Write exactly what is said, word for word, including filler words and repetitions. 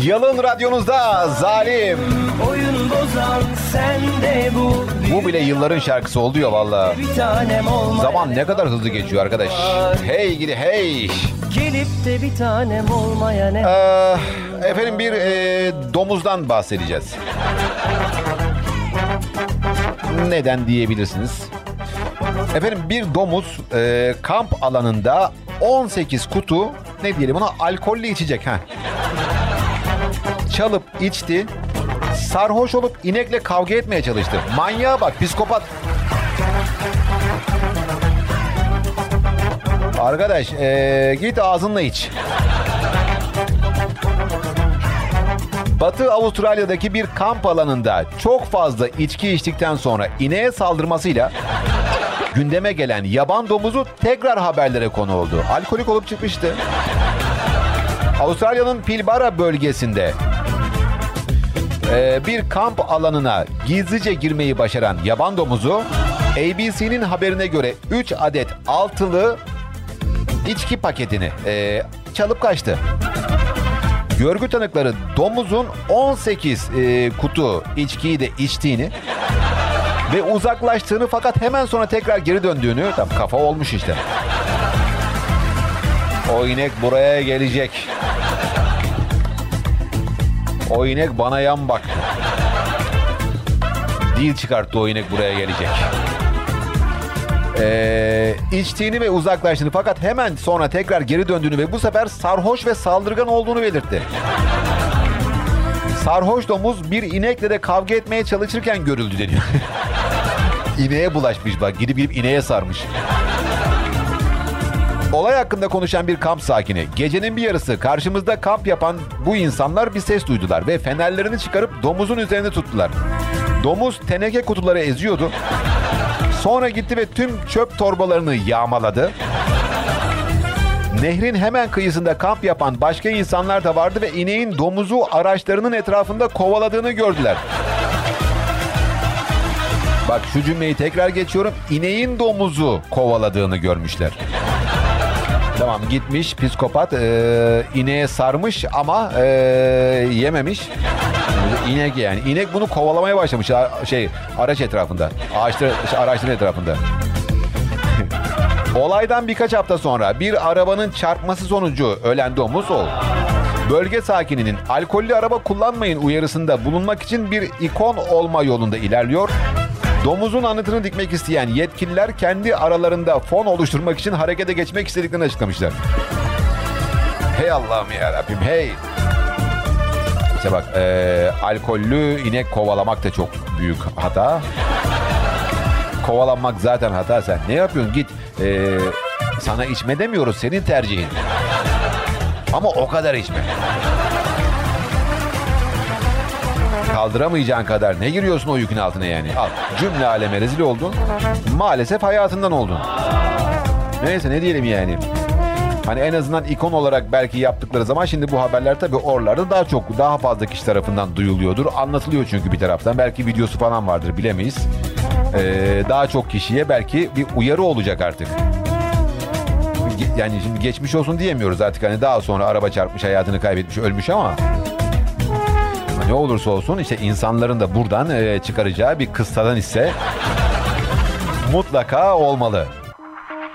Yalın radyonuzda zalim. Oyun bozan sen de bu. Bu bile yılların şarkısı oldu ya valla. Zaman ne kadar hızlı geçiyor arkadaş. Hey gidi hey. Gelip de bir tanem olmaya ne? Ee, efendim bir e, domuzdan bahsedeceğiz. Neden diyebilirsiniz? Efendim bir domuz e, kamp alanında on sekiz kutu ne diyelim ona alkollü içecek ha. Çalıp içti. Sarhoş olup inekle kavga etmeye çalıştı. Manyağa bak, psikopat. Arkadaş ee, git ağzınla iç. Batı Avustralya'daki bir kamp alanında çok fazla içki içtikten sonra ineğe saldırmasıyla gündeme gelen yaban domuzu tekrar haberlere konu oldu. Alkolik olup çıkmıştı. Avustralya'nın Pilbara bölgesinde e, bir kamp alanına gizlice girmeyi başaran yaban domuzu A B C'nin haberine göre üç adet altılı içki paketini e, çalıp kaçtı. Görgü tanıkları domuzun on sekiz e, kutu içkiyi de içtiğini ve uzaklaştığını fakat hemen sonra tekrar geri döndüğünü, tam kafa olmuş işte. O inek buraya gelecek. O inek bana yan bak. Dil çıkarttı, o inek buraya gelecek. Ee, içtiğini ve uzaklaştığını fakat hemen sonra tekrar geri döndüğünü ve bu sefer sarhoş ve saldırgan olduğunu belirtti. Sarhoş domuz bir inekle de kavga etmeye çalışırken görüldü deniyor. İneğe bulaşmış bak, gidip gidip ineğe sarmış. Olay hakkında konuşan bir kamp sakini, gecenin bir yarısı karşımızda kamp yapan bu insanlar bir ses duydular ve fenerlerini çıkarıp domuzun üzerine tuttular. Domuz teneke kutuları eziyordu. Sonra gitti ve tüm çöp torbalarını yağmaladı. Nehrin hemen kıyısında kamp yapan başka insanlar da vardı ve ineğin domuzu araçlarının etrafında kovaladığını gördüler. Bak şu cümleyi tekrar geçiyorum. İneğin domuzu kovaladığını görmüşler. Tamam, gitmiş psikopat e, ineğe sarmış ama e, yememiş. İnek yani. İnek bunu kovalamaya başlamış şey araç etrafında. Ağaçlar, araçların etrafında. Olaydan birkaç hafta sonra bir arabanın çarpması sonucu ölen domuz o. Bölge sakininin alkollü araba kullanmayın uyarısında bulunmak için bir ikon olma yolunda ilerliyor. Domuzun anıtını dikmek isteyen yetkililer kendi aralarında fon oluşturmak için harekete geçmek istediklerini açıklamışlar. Hey Allah'ım yarabbim hey. İşte bak e, alkollü inek kovalamak da çok büyük hata. Kovalanmak zaten hata. Sen ne yapıyorsun? Git e, sana içme demiyoruz, senin tercihin. Ama o kadar içme. Kaldıramayacağın kadar ne giriyorsun o yükün altına yani? Al, cümle aleme rezil oldun. Maalesef hayatından oldun. Neyse ne diyelim yani. Hani en azından ikon olarak belki yaptıkları zaman şimdi bu haberler tabii oralarda daha çok, daha fazla kişi tarafından duyuluyordur. Anlatılıyor çünkü bir taraftan. Belki videosu falan vardır, bilemeyiz. Ee, daha çok kişiye belki bir uyarı olacak artık. Yani şimdi geçmiş olsun diyemiyoruz artık. Hani daha sonra araba çarpmış, hayatını kaybetmiş, ölmüş ama... Ne olursa olsun işte insanların da buradan e, çıkaracağı bir kıssadan ise mutlaka olmalı.